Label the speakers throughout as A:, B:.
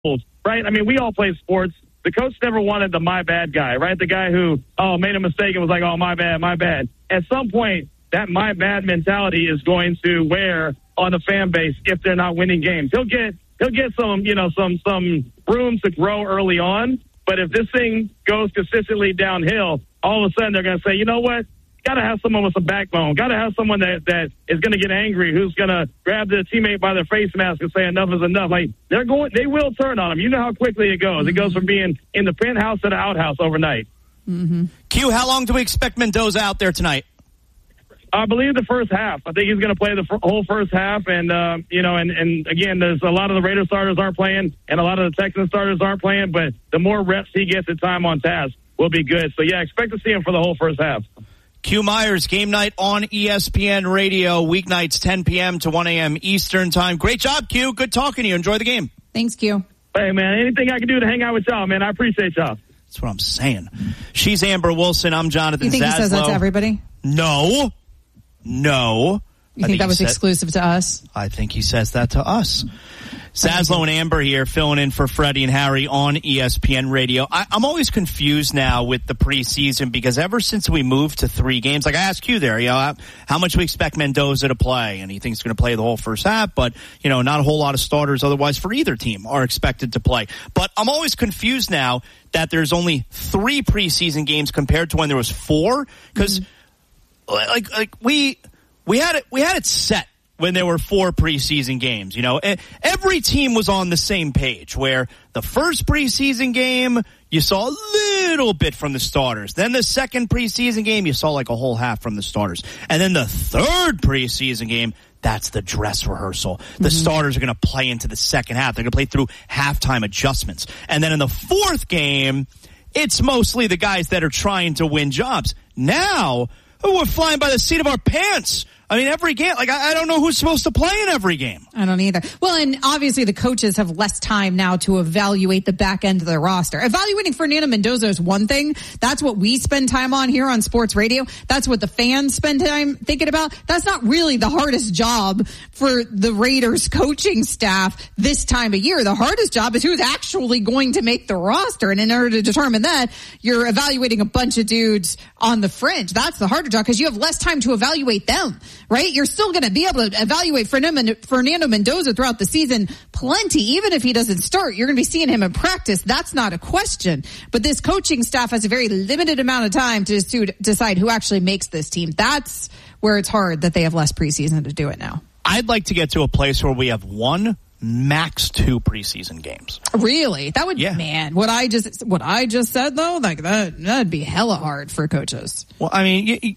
A: right? I mean, we all play sports. The coach never wanted the my bad guy, right? The guy who, made a mistake and was like, oh, my bad. At some point, that my bad mentality is going to wear on the fan base if they're not winning games. He'll get some, some room to grow early on. But if this thing goes consistently downhill, all of a sudden they're going to say, you know what? Got to have someone with some backbone. Got to have someone that is going to get angry, who's going to grab their teammate by their face mask and say enough is enough. Like they will turn on them. You know how quickly it goes. It goes from being in the penthouse to the outhouse overnight.
B: Mm-hmm.
C: Q, how long do we expect Mendoza out there tonight?
A: I believe the first half. I think he's going to play the whole first half. And, and again, there's a lot of the Raiders starters aren't playing and a lot of the Texans starters aren't playing. But the more reps he gets at time on task will be good. So, yeah, expect to see him for the whole first half.
C: Q Myers, game night on ESPN Radio, weeknights 10 p.m. to 1 a.m. Eastern time. Great job, Q. Good talking to you. Enjoy the game.
B: Thanks, Q.
A: Hey, man, anything I can do to hang out with y'all, man, I appreciate y'all.
C: That's what I'm saying. She's Amber Wilson. I'm Jonathan Zaslow.
B: You think he says that to everybody?
C: No.
B: You think that was exclusive to us?
C: I think he says that to us. Zaslow and Amber here filling in for Freddie and Harry on ESPN Radio. I'm always confused now with the preseason because ever since we moved to 3 games, like I asked you there, how much we expect Mendoza to play, and he thinks he's going to play the whole first half, but, not a whole lot of starters otherwise for either team are expected to play. But I'm always confused now that there's only 3 preseason games compared to when there was 4, because we had it set when there were 4 preseason games. Every team was on the same page where the first preseason game, you saw a little bit from the starters. Then the second preseason game, you saw like a whole half from the starters. And then the third preseason game, that's the dress rehearsal. The starters are going to play into the second half. They're going to play through halftime adjustments. And then in the fourth game, it's mostly the guys that are trying to win jobs. Now, we're flying by the seat of our pants. I mean, every game, I don't know who's supposed to play in every game.
B: I don't either. Well, and obviously the coaches have less time now to evaluate the back end of their roster. Evaluating Fernando Mendoza is one thing. That's what we spend time on here on sports radio. That's what the fans spend time thinking about. That's not really the hardest job for the Raiders coaching staff this time of year. The hardest job is who's actually going to make the roster. And in order to determine that, you're evaluating a bunch of dudes on the fringe. That's the harder job because you have less time to evaluate them. Right? You're still going to be able to evaluate Fernando Mendoza throughout the season plenty. Even if he doesn't start, you're going to be seeing him in practice. That's not a question. But this coaching staff has a very limited amount of time to decide who actually makes this team. That's where it's hard that they have less preseason to do it now.
C: I'd like to get to a place where we have 1, max 2 preseason games.
B: Really? That would, man, what I just said though, that'd be hella hard for coaches.
C: Well, I mean,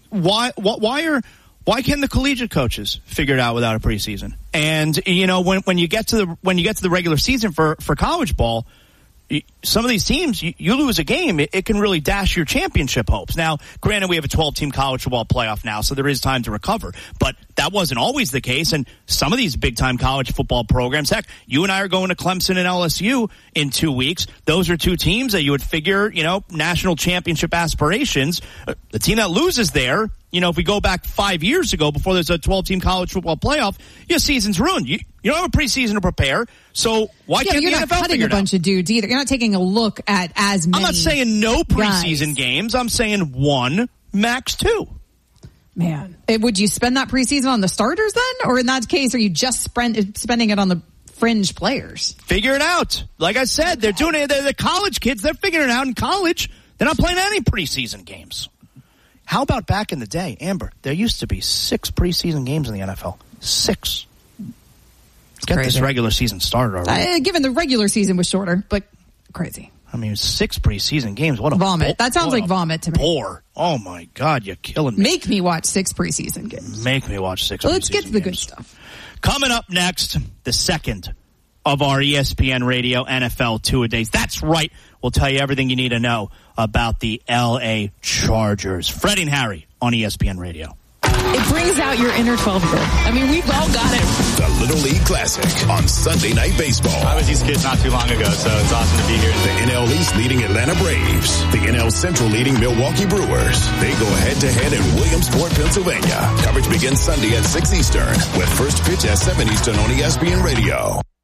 C: why can't the collegiate coaches figure it out without a preseason? And when you get to the regular season for college ball, some of these teams, you lose a game, it can really dash your championship hopes. Now, granted, we have a 12-team college football playoff now, so there is time to recover. But that wasn't always the case. And some of these big-time college football programs, heck, you and I are going to Clemson and LSU in 2 weeks. Those are 2 teams that you would figure, national championship aspirations. The team that loses there, if we go back 5 years ago before there's a 12-team college football playoff, your season's ruined. You don't have a preseason to prepare, so why can't the NFL figure it out? You're not cutting
B: a bunch of dudes either. You're not taking a look at as many.
C: I'm not saying no preseason games. I'm saying 1, max 2.
B: Man, would you spend that preseason on the starters then? Or in that case, are you just spending it on the fringe players?
C: Figure it out. Like I said, they're doing it. They're the college kids. They're figuring it out in college. They're not playing any preseason games. How about back in the day, Amber? There used to be 6 preseason games in the NFL. 6. Get this regular season started already.
B: Given the regular season was shorter, but crazy.
C: I mean, 6 preseason games. What a
B: vomit. That sounds like vomit to me.
C: Bore. Oh my God, you're killing me.
B: Make me watch 6 preseason games.
C: Make me watch 6 preseason games.
B: Let's get to the good stuff.
C: Coming up next, the second of our ESPN Radio NFL Two-A-Days. That's right. We'll tell you everything you need to know about the L.A. Chargers. Freddie and Harry on ESPN Radio.
D: It brings out your inner 12-year-old. I mean, we've all got it.
E: The Little League Classic on Sunday Night Baseball.
F: I was these kids not too long ago, so it's awesome to be here.
E: The NL East leading Atlanta Braves. The NL Central leading Milwaukee Brewers. They go head-to-head in Williamsport, Pennsylvania. Coverage begins Sunday at 6 Eastern with first pitch at 7 Eastern on ESPN Radio.